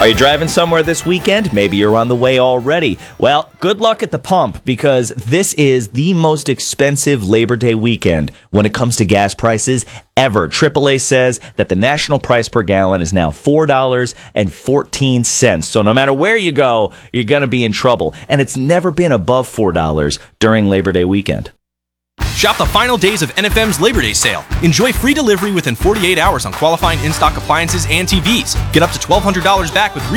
Are you driving somewhere this weekend? Maybe you're on the way already. Well, good luck at the pump, because this is the most expensive Labor Day weekend when it comes to gas prices ever. AAA says that the national price per gallon is now $4.14. So no matter where you go, you're going to be in trouble. And it's never been above $4 during Labor Day weekend. Shop the final days of NFM's Labor Day sale. Enjoy free delivery within 48 hours on qualifying in-stock appliances and TVs. Get up to $1,200 back with